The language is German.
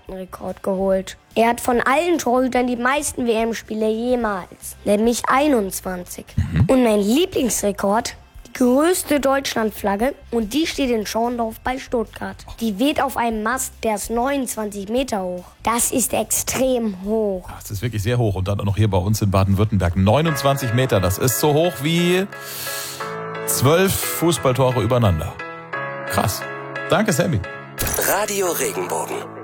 einen Rekord geholt. Er hat von allen Torhütern die meisten WM-Spiele jemals, nämlich 21. Und mein Lieblingsrekord, die größte Deutschlandflagge, und die steht in Schorndorf bei Stuttgart. Die weht auf einem Mast, der ist 29 Meter hoch. Das ist extrem hoch. Das ist wirklich sehr hoch. Und dann auch noch hier bei uns in Baden-Württemberg. 29 Meter, das ist so hoch wie 12 Fußballtore übereinander. Krass. Danke, Sammy. Radio Regenbogen.